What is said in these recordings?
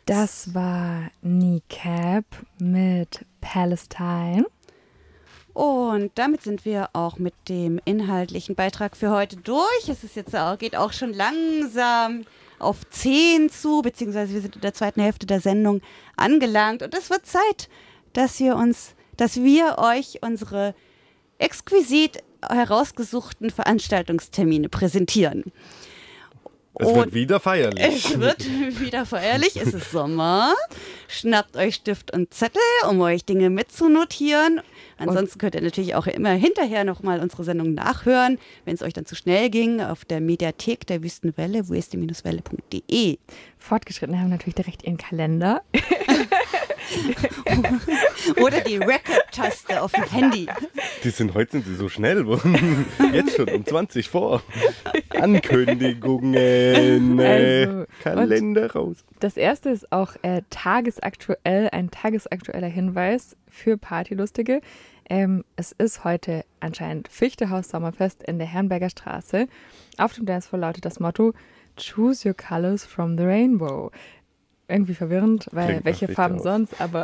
Das war Kneecap mit Palestine. Und damit sind wir auch mit dem inhaltlichen Beitrag für heute durch. Es ist jetzt geht auch schon langsam auf 10 zu, beziehungsweise wir sind in der zweiten Hälfte der Sendung angelangt. Und es wird Zeit, dass wir euch unsere exquisit herausgesuchten Veranstaltungstermine präsentieren. Es wird wieder feierlich. Es wird wieder feierlich. Es ist Sommer. Schnappt euch Stift und Zettel, um euch Dinge mitzunotieren. Ansonsten könnt ihr natürlich auch immer hinterher nochmal unsere Sendung nachhören, wenn es euch dann zu schnell ging, auf der Mediathek der Wüstenwelle, wüste-welle.de. Fortgeschrittene haben natürlich direkt ihren Kalender. Oder die Record-Taste auf dem Handy. Heute sind sie so schnell. Jetzt schon um 20 vor. Ankündigungen. Also, Kalender raus. Das erste ist auch ein tagesaktueller Hinweis für Partylustige. Es ist heute anscheinend Fichtehaus Sommerfest in der Herrenberger Straße. Auf dem Dancefloor lautet das Motto Choose your colors from the rainbow. Irgendwie verwirrend, weil Klingt welche Farben sonst, aber...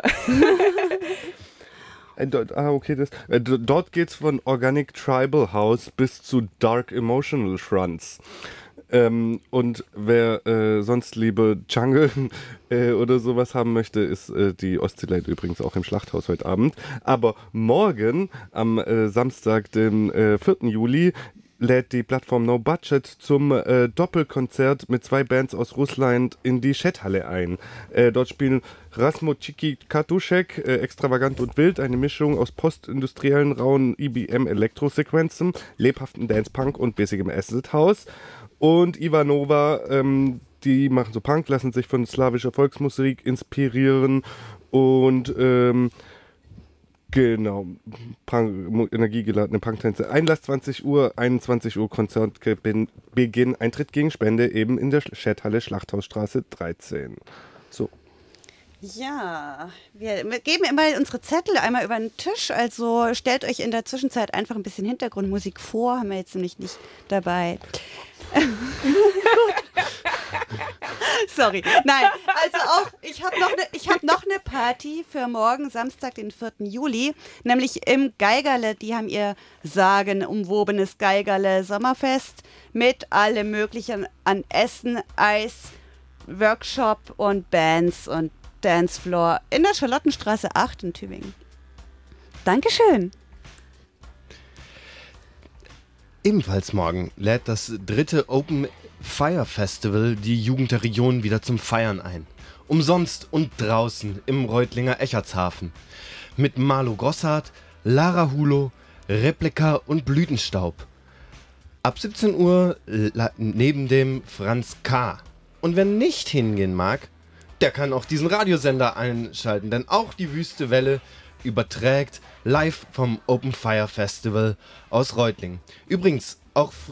Okay, dort geht's von Organic Tribal House bis zu Dark Emotional Shrunts. Und wer sonst liebe Jungle oder sowas haben möchte, ist die Oscillate übrigens auch im Schlachthaus heute Abend. Aber morgen, am Samstag, den 4. Juli, lädt die Plattform No Budget zum Doppelkonzert mit 2 Bands aus Russland in die Chat-Halle ein. Dort spielen Rasmochiki Katuschek, extravagant und wild, eine Mischung aus postindustriellen, rauen EBM-Elektrosequenzen, lebhaften Dance-Punk und bissigem Acid House. Und Ivanova, die machen so Punk, lassen sich von slawischer Volksmusik inspirieren und genau, energiegeladene Punktänze. Einlass 20 Uhr, 21 Uhr Konzertbeginn, Eintritt gegen Spende eben in der Chathalle Schlachthausstraße 13. So. Ja, wir geben immer unsere Zettel einmal über den Tisch, also stellt euch in der Zwischenzeit einfach ein bisschen Hintergrundmusik vor, haben wir jetzt nämlich nicht dabei. Sorry, nein, also auch, ich habe noch eine Party für morgen, Samstag, den 4. Juli, nämlich im Geigerle, die haben ihr sagenumwobenes Geigerle Sommerfest mit allem möglichen an Essen, Eis, Workshop und Bands und Dancefloor in der Charlottenstraße 8 in Tübingen. Dankeschön. Ebenfalls morgen lädt das 3. Open Fire Festival die Jugend der Region wieder zum Feiern ein. Umsonst und draußen im Reutlinger Echertshafen. Mit Marlo Grossart, Lara Hulo, Replika und Blütenstaub. Ab 17 Uhr neben dem Franz K. Und wer nicht hingehen mag, der kann auch diesen Radiosender einschalten, denn auch die Wüste Welle überträgt live vom Open Fire Festival aus Reutlingen. Übrigens, auch